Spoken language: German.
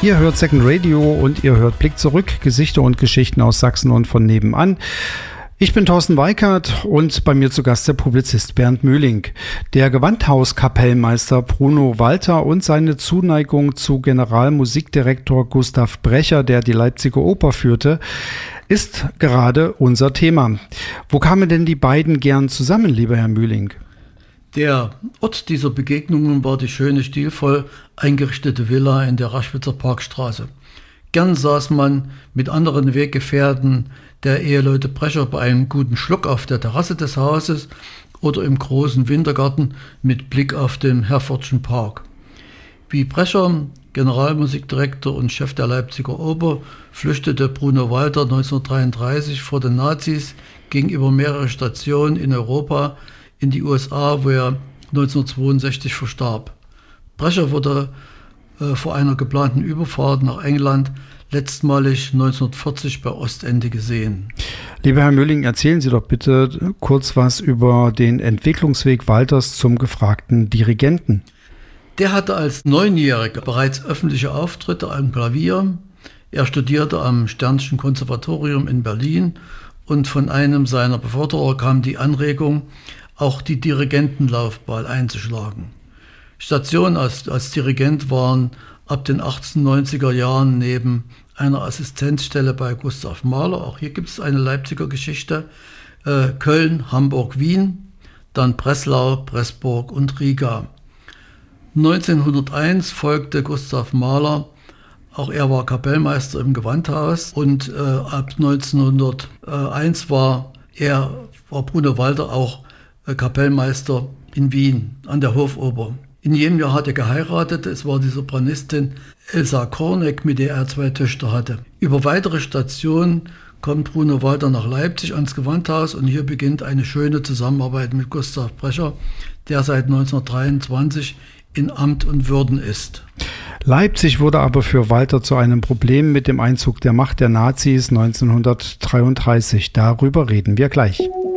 Ihr hört Second Radio und ihr hört Blick zurück, Gesichter und Geschichten aus Sachsen und von nebenan. Ich bin Thorsten Weikert und bei mir zu Gast der Publizist Bernd Möhling. Der Gewandhauskapellmeister Bruno Walter und seine Zuneigung zu Generalmusikdirektor Gustav Brecher, der die Leipziger Oper führte, ist gerade unser Thema. Wo kamen denn die beiden gern zusammen, lieber Herr Möhling? Der Ort dieser Begegnungen war die schöne, stilvoll eingerichtete Villa in der Raschwitzer Parkstraße. Gern saß man mit anderen Weggefährten der Eheleute Brecher bei einem guten Schluck auf der Terrasse des Hauses oder im großen Wintergarten mit Blick auf den Herfordschen Park. Wie Brecher, Generalmusikdirektor und Chef der Leipziger Oper, flüchtete Bruno Walter 1933 vor den Nazis gegenüber mehrere Stationen in Europa in die USA, wo er 1962 verstarb. Brecher wurde vor einer geplanten Überfahrt nach England letztmalig 1940 bei Ostende gesehen. Lieber Herr Möhling, erzählen Sie doch bitte kurz was über den Entwicklungsweg Walters zum gefragten Dirigenten. Der hatte als 9-Jähriger bereits öffentliche Auftritte am Klavier. Er studierte am Stern'schen Konservatorium in Berlin und von einem seiner Beförderer kam die Anregung, auch die Dirigentenlaufbahn einzuschlagen. Stationen als Dirigent waren ab den 1890er Jahren neben einer Assistenzstelle bei Gustav Mahler, auch hier gibt es eine Leipziger Geschichte, Köln, Hamburg, Wien, dann Breslau, Pressburg und Riga. 1901 folgte Gustav Mahler, auch er war Kapellmeister im Gewandhaus und ab 1901 war Bruno Walter auch Kapellmeister in Wien an der Hofoper. In jedem Jahr hat er geheiratet, es war die Sopranistin Elsa Korneck, mit der er 2 Töchter hatte. Über weitere Stationen kommt Bruno Walter nach Leipzig ans Gewandhaus und hier beginnt eine schöne Zusammenarbeit mit Gustav Brecher, der seit 1923 in Amt und Würden ist. Leipzig wurde aber für Walter zu einem Problem mit dem Einzug der Macht der Nazis 1933. Darüber reden wir gleich.